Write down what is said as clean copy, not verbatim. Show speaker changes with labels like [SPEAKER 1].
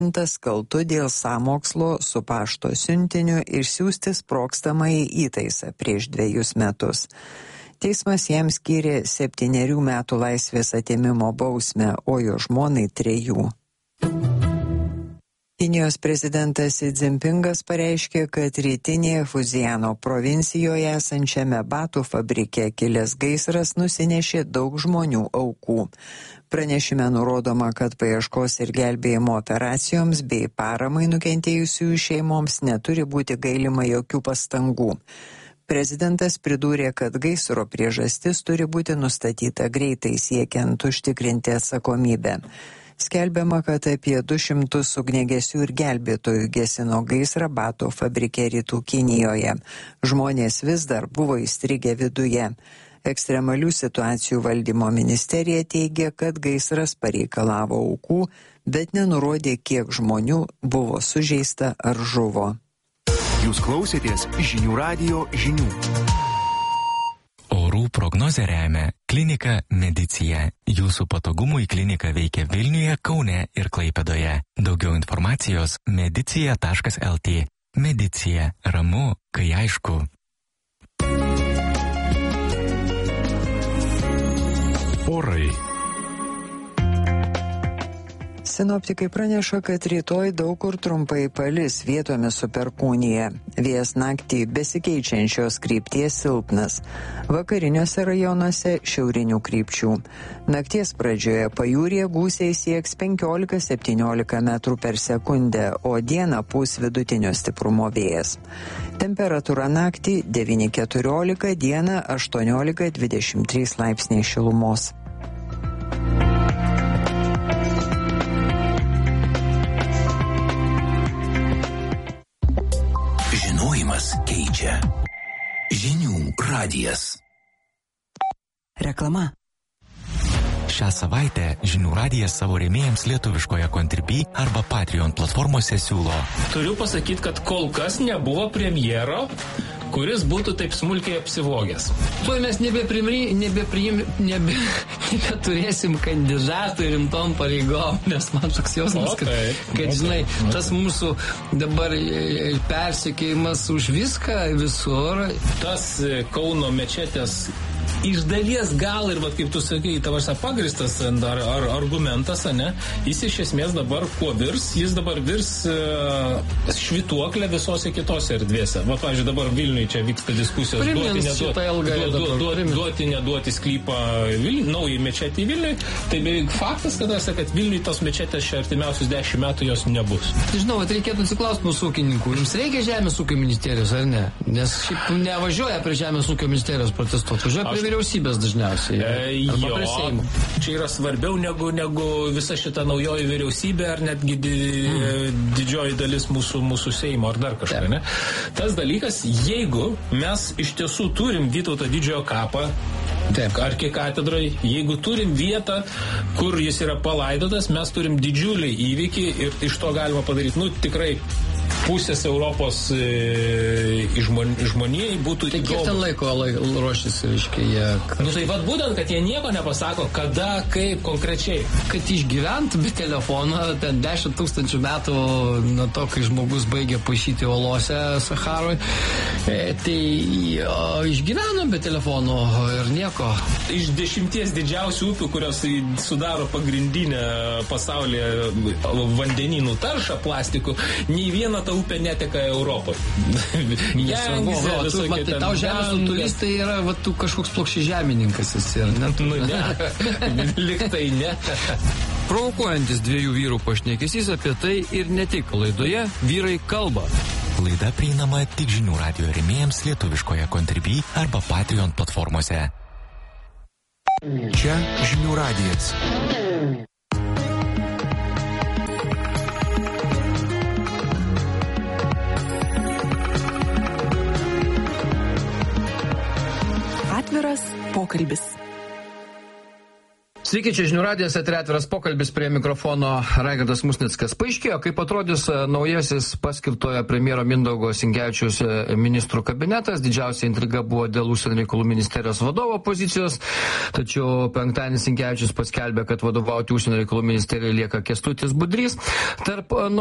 [SPEAKER 1] kaltu dėl sąmokslo su pašto siuntiniu išsiųsti sprogstamąjį įtaisą prieš 2 metus. Teismas jam skyrė 7 metų laisvės atėmimo bausmę, o jo žmonai 3. Kinijos prezidentas Xi Jinpingas pareiškė, kad rytinėje Fuziano provincijoje esančiame batų fabrike kilęs gaisras nusinešė daug žmonių aukų. Pranešime nurodoma, kad paieškos ir gelbėjimo operacijoms bei paramai nukentėjusiųjų šeimoms neturi būti gailima jokių pastangų. Prezidentas pridūrė, kad gaisro priežastis turi būti nustatyta greitai siekiant užtikrinti atsakomybę. Skelbiama, kad apie 200 ugniagesių ir gelbėtojų gesino gaisrą batų fabrike Rytų Kinijoje. Žmonės vis dar buvo įstrigę viduje. Ekstremalių situacijų valdymo ministerija teigia, kad gaisras pareikalavo aukų, bet nenurodė, kiek žmonių buvo sužeista ar žuvo.
[SPEAKER 2] Jūs klausėtės Žinių radijo žinių.
[SPEAKER 3] Orų prognozę remia Klinika Medicija. Jūsų patogumui klinika veikia Vilniuje, Kaune ir Klaipėdoje. Daugiau informacijos medicija.lt. Medicija. Ramu, kai aišku.
[SPEAKER 2] Orai.
[SPEAKER 1] Sinoptikai praneša, kad rytoj daug kur trumpai palis, vietomis su perkūnija. Vėjas naktį besikeičiančios krypties silpnas. Vakariniuose rajonuose šiaurinių krypčių. Nakties pradžioje pajūryje gūsiai sieks 15-17 metrų per sekundę, o dieną pūs vidutinio stiprumo vėjas. Temperatūra naktį 9-14, dieną 18-23 laipsniai šilumos.
[SPEAKER 2] Keičia. Žinių radijas.
[SPEAKER 4] Reklama.
[SPEAKER 3] Šią savaitę Žinių radijas savo rėmėjams lietuviškoje Contribui arba Patreon platformose siūlo.
[SPEAKER 5] Turiu pasakyti, kad kol kas nebuvo premjero, kuris būtų taip smulkiai apsivogęs. Tuoj mes nebeturėsim kandidatų rimtom pareigom, nes man toks jausmas, kad žinai, tas mūsų dabar persekėjimas už viską visur. Tas Kauno mečetės iš dalies gal ir, vat, kaip tu sakai, tavas pagristas ar argumentas, ne? Jis iš esmės dabar kuo virs? Jis dabar virs švytuoklę visose kitose erdvėse. Va, pavyzdžiui, dabar Vilniui čia vyksta diskusijos duoti, neduoti sklypą naujai mečetį Vilniui. Tai beveik faktas, kad Vilniui tos mečetės čia artimiausius 10 metų jos nebus. Žinau, reikėtų atsiklausti mūsų ūkininkų. Jums reikia Žemės ūkio ministerijos, ar ne? Nes šiaip nevažiuoja prie Žemės ūkio ministerijos protestuoti. Važiuoja prie vyriausybės dažniausiai. Čia yra svarbiau negu visa šita naujoji vyriausybė ar netgi didžioji dalis mūsų Seimo ar dar kažką, ne? Tas dalykas, jeigu mes iš tiesų turim Vytauto didžiojo kapą, arkikatedroj, jeigu turim vietą, kur jis yra palaidotas, mes turim didžiulį įvykį ir iš to galima padaryti, tikrai pusės Europos žmonijai būtų įdomu. Tai kiek ten laiko ruošis, reiškia, jie... Tai vad būtent, kad jie nieko nepasako, kada, kaip, konkrečiai. Kad išgyventų be telefono, ten 10 000 metų nuo to, kai žmogus baigė paišyti olose Saharoj, tai išgyveno be telefono ir nieko. Iš 10 didžiausių upių, kurios sudaro pagrindinę pasaulyje vandenynų taršą plastikų, nei viena ta upė neteka Europoje. Tau žemės turistai yra, tu kažkoks plokščiažemininkas esi, ar ne? Liktai ne.
[SPEAKER 6] Provokuojantis dviejų vyrų pašnekesys apie tai ir ne tik laidoje Vyrai kalba.
[SPEAKER 3] Laida prieinama tik Žinių radijo rėmėjams lietuviškoje Contribui arba Patreon platformose.
[SPEAKER 2] Čia Žinių radijas.
[SPEAKER 4] Atviras pokalbis.
[SPEAKER 6] Sveiki, čia Žinių radijas, atviras pokalbis, prie mikrofono Raigardas Musnickas. Paaiškėjo, kaip atrodys naujasis paskirtojo premjero Mindaugo Sinkevičiaus ministrų kabinetas. Didžiausia intriga buvo dėl užsienio reikalų ministerijos vadovo pozicijos, tačiau penktadienį Sinkevičius paskelbė, kad vadovauti užsienio reikalų ministerijai lieka Kęstutis Budrys. Tarp